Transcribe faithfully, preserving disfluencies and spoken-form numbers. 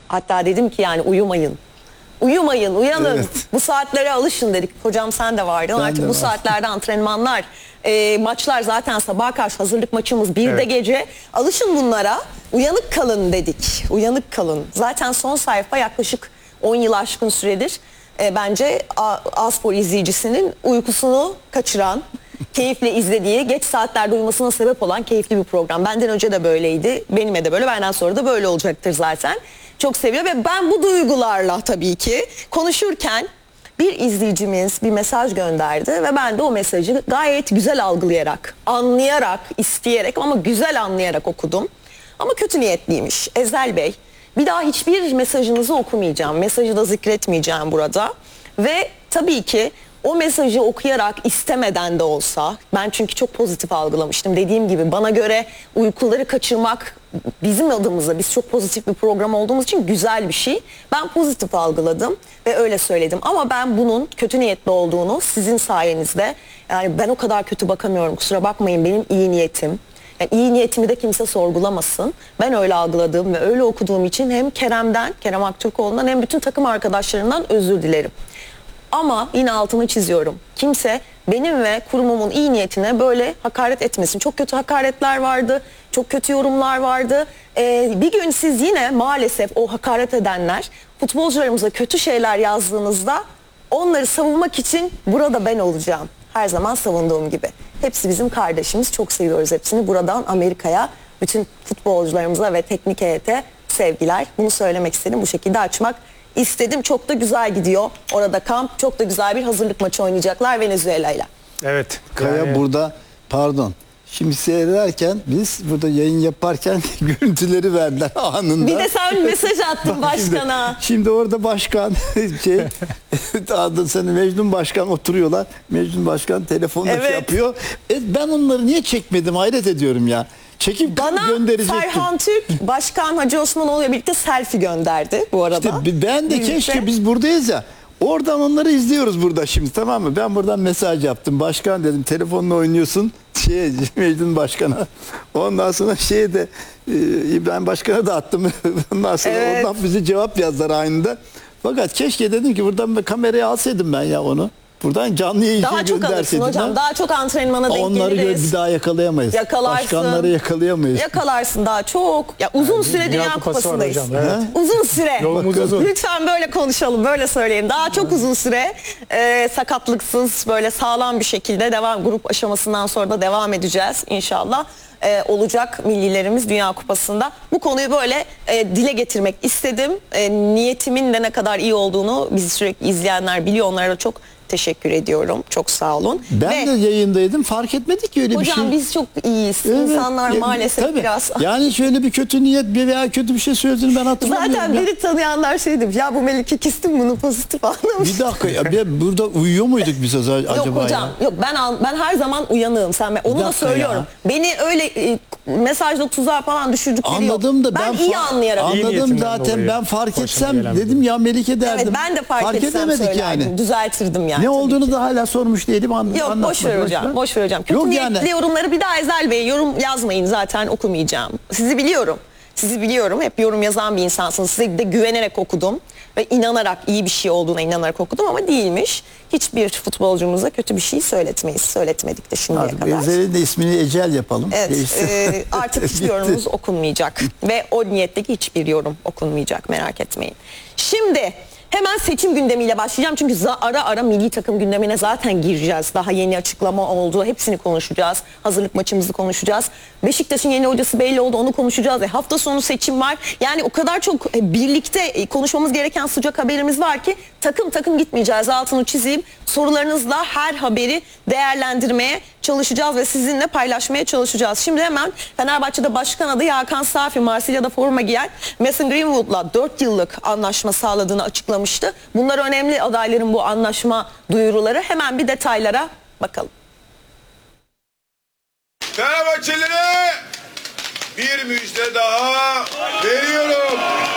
Hatta dedim ki yani uyumayın. Uyumayın, uyanın. Evet. Bu saatlere alışın dedik. Hocam sen de vardın. Ben Artık de bu var. saatlerde antrenmanlar, e, maçlar zaten sabaha karşı, hazırlık maçımız birde Evet. gece. Alışın bunlara. Uyanık kalın dedik. Uyanık kalın. Zaten son sayfa yaklaşık on yıl aşkın süredir e, bence A-Spor izleyicisinin uykusunu kaçıran, keyifle izlediği, geç saatlerde uyumasına sebep olan keyifli bir program. Benden önce de böyleydi. Benime de böyle, benden sonra da böyle olacaktır zaten. Çok seviyor ve ben bu duygularla tabii ki konuşurken bir izleyicimiz bir mesaj gönderdi ve ben de o mesajı gayet güzel algılayarak, anlayarak, isteyerek ama güzel anlayarak okudum. Ama kötü niyetliymiş. Ezel Bey, bir daha hiçbir mesajınızı okumayacağım. Mesajı da zikretmeyeceğim burada. Ve tabii ki o mesajı okuyarak, istemeden de olsa, ben çünkü çok pozitif algılamıştım. Dediğim gibi bana göre uykuları kaçırmak bizim adımıza, biz çok pozitif bir program olduğumuz için güzel bir şey. Ben pozitif algıladım ve öyle söyledim. Ama ben bunun kötü niyetli olduğunu sizin sayenizde, yani ben o kadar kötü bakamıyorum, kusura bakmayın, benim iyi niyetim. Yani iyi niyetimi de kimse sorgulamasın. Ben öyle algıladığım ve öyle okuduğum için hem Kerem'den, Kerem Aktürkoğlu'ndan hem bütün takım arkadaşlarımdan özür dilerim. Ama yine altını çiziyorum. Kimse benim ve kurumumun iyi niyetine böyle hakaret etmesin. Çok kötü hakaretler vardı, çok kötü yorumlar vardı. Ee, bir gün siz yine maalesef o hakaret edenler futbolcularımıza kötü şeyler yazdığınızda onları savunmak için burada ben olacağım. Her zaman savunduğum gibi. Hepsi bizim kardeşimiz. Çok seviyoruz hepsini. Buradan Amerika'ya, bütün futbolcularımıza ve teknik heyete sevgiler. Bunu söylemek istedim. Bu şekilde açmak istedim. Çok da güzel gidiyor. Orada kamp. Çok da güzel bir hazırlık maçı oynayacaklar Venezuela'yla. Evet. Kaya yani- burada, pardon. Şimdi seyrederken biz burada yayın yaparken görüntüleri verdiler anında. Bir de sen mesaj attın başkana. Şimdi, şimdi orada başkan şey adı seni Mecnun Başkan oturuyorlar. Mecnun Başkan telefonla Evet. şey yapıyor. E, ben onları niye çekmedim hayret ediyorum ya. Çekip Bana gönderecektim. Ferhan Türk, Başkan Hacı Osmanoğlu'yla birlikte selfie gönderdi bu arada. İşte ben de Birlikte. keşke biz buradayız ya. Oradan onları izliyoruz burada şimdi, tamam mı? Ben buradan mesaj yaptım. Başkan dedim, telefonla oynuyorsun. Şey, Mecnun Başkan'a. Ondan sonra şey de e, İbrahim Başkan'a da attım. Ondan sonra Evet. oradan bize cevap yazdılar anında. Fakat keşke dedim ki buradan bir kameraya alsaydım ben ya onu. Buradan canlı yayıncıya Daha çok alırsın gönderseydim. hocam. ha. Daha çok antrenmana denk Onları gö- geliriz. bir daha yakalayamayız. Yakalarsın. Başkanları yakalayamayız. Yakalarsın daha çok. Ya uzun süre Dünya Dünya Kupası var Kupası'ndayız. hocam, evet. Uzun süre. Yolumuz uzun. Lütfen böyle konuşalım, böyle söyleyin. Daha çok uzun süre e, sakatlıksız, böyle sağlam bir şekilde devam, grup aşamasından sonra da devam edeceğiz inşallah. E, olacak millilerimiz Dünya Kupası'nda. Bu konuyu böyle e, dile getirmek istedim. E, niyetimin de ne kadar iyi olduğunu bizi sürekli izleyenler biliyor. Onlara da çok teşekkür ediyorum. Çok sağ olun. Ben Ve, de yayındaydım, fark etmedik ki öyle bir şey. hocam biz çok iyiyiz. Evet, İnsanlar ya, maalesef tabii. biraz... Yani şöyle bir kötü niyet veya kötü bir şey söylediğini ben hatırlamıyorum. Zaten ya. beni tanıyanlar şey demiş, ya bu Melike Kistim bunu pozitif anlamış. Bir dakika ya, bir- burada uyuyor muyduk biz az- acaba Yok hocam, ya? yok ben al- ben her zaman uyanığım, sen onu da dakika söylüyorum. Beni öyle e, mesajla tuzağa falan düşürdükleri yok. Anladım da ben, ben, iyi fa- anlayarak. İyi anladım niyetinden zaten, dolayı ben fark başına etsem gelen bir dedim durum. ya Melike derdim. Evet, ben de fark, etsem edemedik söylerdim, yani. düzeltirdim yani. Ne tabii olduğunu ki. da hala sormuş değilim. An Yok boş anlatmadı ver başına. hocam, boş ver hocam. Kötü Yok niyetli yani. yorumları bir daha Ezel Bey yorum yazmayın, zaten okumayacağım. Sizi biliyorum. Sizi biliyorum. Hep yorum yazan bir insansınız. Size de güvenerek okudum ve inanarak, iyi bir şey olduğuna inanarak okudum ama değilmiş. Hiçbir futbolcumuza kötü bir şey söyletmeyiz. Söyletmedik de şimdiye Artık kadar. Ezel'in de ismini Ecel yapalım. Evet, Değişsin. e, artık hiçbir Bitti. yorumumuz okunmayacak ve o niyetteki hiçbir yorum okunmayacak, merak etmeyin. Şimdi hemen seçim gündemiyle başlayacağım çünkü ara ara milli takım gündemine zaten gireceğiz. Daha yeni açıklama oldu, hepsini konuşacağız. Hazırlık maçımızı konuşacağız. Beşiktaş'ın yeni hocası belli oldu, onu konuşacağız. E, hafta sonu seçim var. Yani o kadar çok e, birlikte e, konuşmamız gereken sıcak haberimiz var ki takım takım gitmeyeceğiz. Altını çizeyim. Sorularınızla her haberi değerlendirmeye çalışacağız ve sizinle paylaşmaya çalışacağız. Şimdi hemen Fenerbahçe'de başkan adayı Hakan Safi, Marsilya'da forma giyen Mason Greenwood'la dört yıllık anlaşma sağladığını açıklamıştı. Bunlar önemli adayların bu anlaşma duyuruları. Hemen bir detaylara bakalım. Fenerbahçelilere bir müjde daha veriyorum.